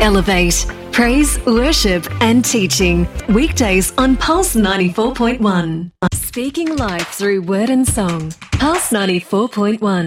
Elevate. Praise, worship and teaching. Weekdays on Pulse 94.1. Speaking life through word and song. Pulse 94.1.